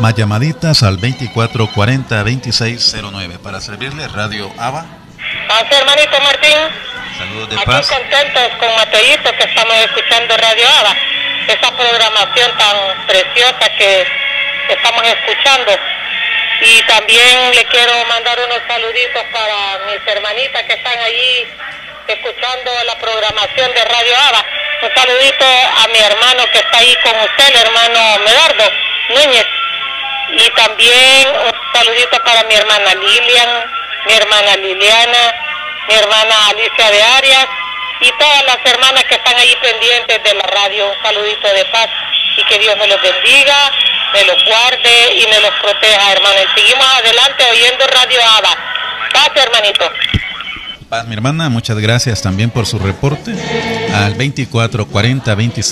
Más llamaditas al 2440-2609 para servirle Radio ABA. Así, hermanito Martín. Saludos de aquí paz. Contentos con Mateito que estamos escuchando Radio ABA, esa programación tan preciosa que estamos escuchando. Y también le quiero mandar unos saluditos para mis hermanitas que están allí escuchando la programación de Radio ABA. Un saludito a mi hermano que está ahí con usted, el hermano Medardo Núñez. Y también un saludito para mi hermana Lilian, mi hermana Liliana, mi hermana Alicia de Arias y todas las hermanas que están ahí pendientes de la radio. Un saludito de paz y que Dios me los bendiga, me los guarde y me los proteja, hermano. Y seguimos adelante oyendo Radio ABA. Paz, hermanito. Paz, mi hermana, muchas gracias también por su reporte al 2440-26.